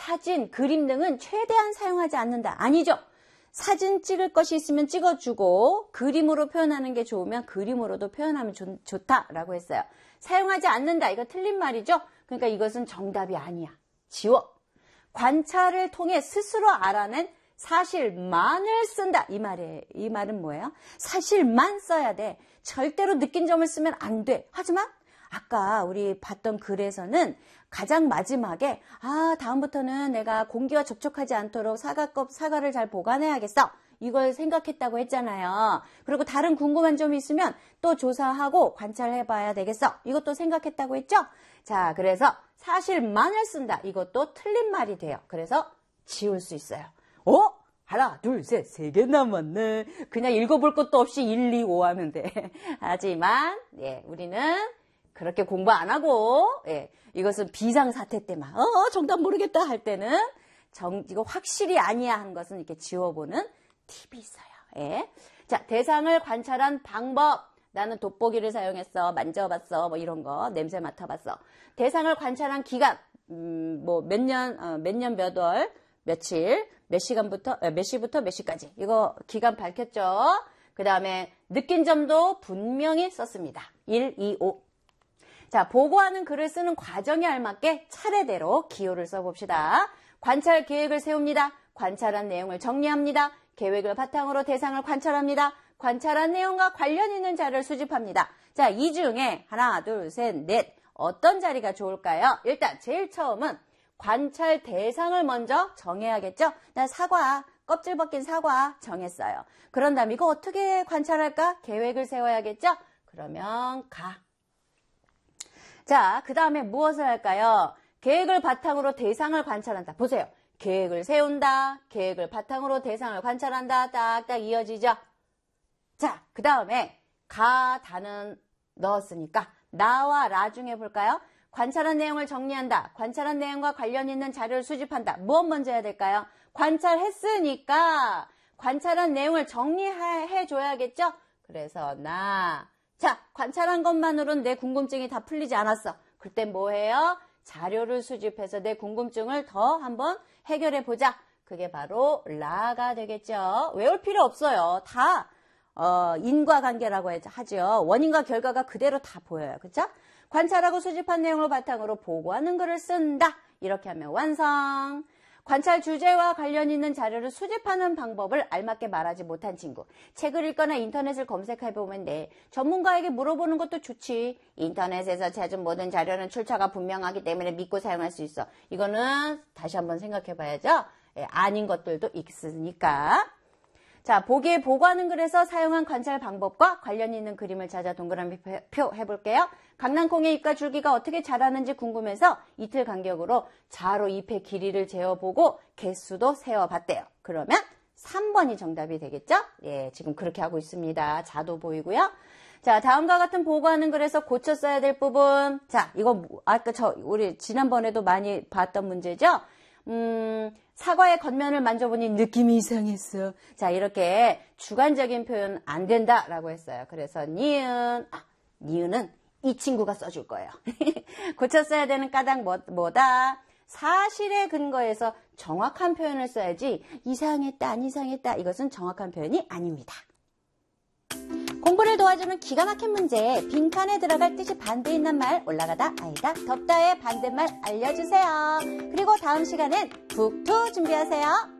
사진, 그림 등은 최대한 사용하지 않는다. 아니죠. 사진 찍을 것이 있으면 찍어주고 그림으로 표현하는 게 좋으면 그림으로도 표현하면 좋다라고 했어요. 사용하지 않는다. 이거 틀린 말이죠. 그러니까 이것은 정답이 아니야. 지워. 관찰을 통해 스스로 알아낸 사실만을 쓴다. 이 말은 뭐예요? 사실만 써야 돼. 절대로 느낀 점을 쓰면 안 돼. 하지만 아까 우리 봤던 글에서는 가장 마지막에 다음부터는 내가 공기와 접촉하지 않도록 사과를 잘 보관해야겠어. 이걸 생각했다고 했잖아요. 그리고 다른 궁금한 점이 있으면 또 조사하고 관찰해봐야 되겠어. 이것도 생각했다고 했죠? 자, 그래서 사실만을 쓴다. 이것도 틀린 말이 돼요. 그래서 지울 수 있어요. 하나, 둘, 셋, 3개 남았네. 그냥 읽어볼 것도 없이 1, 2, 5 하면 돼. 하지만 우리는 그렇게 공부 안 하고 이것은 비상사태 때만 정답 모르겠다 할 때는 이거 확실히 아니야 한 것은 이렇게 지워보는 팁이 있어요. 자, 대상을 관찰한 방법. 나는 돋보기를 사용했어. 만져봤어. 뭐 이런 거. 냄새 맡아봤어. 대상을 관찰한 기간. 몇 년 몇 월, 며칠, 몇 시부터 몇 시까지. 이거 기간 밝혔죠. 그 다음에 느낀 점도 분명히 썼습니다. 1, 2, 5. 자, 보고하는 글을 쓰는 과정에 알맞게 차례대로 기호를 써봅시다. 관찰 계획을 세웁니다. 관찰한 내용을 정리합니다. 계획을 바탕으로 대상을 관찰합니다. 관찰한 내용과 관련 있는 자료를 수집합니다. 자, 이 중에 하나, 둘, 셋, 넷 어떤 자리가 좋을까요? 일단 제일 처음은 관찰 대상을 먼저 정해야겠죠? 나 사과, 껍질 벗긴 사과 정했어요. 그런 다음에 이거 어떻게 관찰할까? 계획을 세워야겠죠? 그러면 가. 자, 그 다음에 무엇을 할까요? 계획을 바탕으로 대상을 관찰한다. 보세요. 계획을 세운다. 계획을 바탕으로 대상을 관찰한다. 딱딱 이어지죠? 자, 그 다음에 가, 다는 넣었으니까 나와 라 중에 볼까요? 관찰한 내용을 정리한다. 관찰한 내용과 관련 있는 자료를 수집한다. 무엇 먼저 해야 될까요? 관찰했으니까 관찰한 내용을 정리해줘야겠죠? 그래서 자, 관찰한 것만으로는 내 궁금증이 다 풀리지 않았어. 그때 뭐 해요? 자료를 수집해서 내 궁금증을 더 한번 해결해보자. 그게 바로 라가 되겠죠. 외울 필요 없어요. 다 인과관계라고 하죠. 원인과 결과가 그대로 다 보여요. 그렇죠? 관찰하고 수집한 내용을 바탕으로 보고하는 글을 쓴다. 이렇게 하면 완성. 관찰 주제와 관련 있는 자료를 수집하는 방법을 알맞게 말하지 못한 친구. 책을 읽거나 인터넷을 검색해보면 돼. 전문가에게 물어보는 것도 좋지. 인터넷에서 찾은 모든 자료는 출처가 분명하기 때문에 믿고 사용할 수 있어. 이거는 다시 한번 생각해봐야죠. 아닌 것들도 있으니까. 자, 보기에 보고하는 글에서 사용한 관찰 방법과 관련 있는 그림을 찾아 동그라미 표 해볼게요. 강낭콩의 잎과 줄기가 어떻게 자라는지 궁금해서 이틀 간격으로 자로 잎의 길이를 재어보고 개수도 세어봤대요. 그러면 3번이 정답이 되겠죠? 지금 그렇게 하고 있습니다. 자도 보이고요. 자, 다음과 같은 보고하는 글에서 고쳐 써야 될 부분. 자, 이거 아까 우리 지난번에도 많이 봤던 문제죠? 사과의 겉면을 만져보니 느낌이 이상했어. 자, 이렇게 주관적인 표현 안 된다라고 했어요. 그래서 니은은 이 친구가 써줄 거예요. 고쳐 써야 되는 까닭 뭐다? 사실에 근거해서 정확한 표현을 써야지 이상했다, 안 이상했다. 이것은 정확한 표현이 아닙니다. 공부를 도와주는 기가 막힌 문제. 빈칸에 들어갈 뜻이 반대 있는 말 올라가다 아니다 덥다의 반대말 알려주세요. 그리고 다음 시간엔 북투 준비하세요.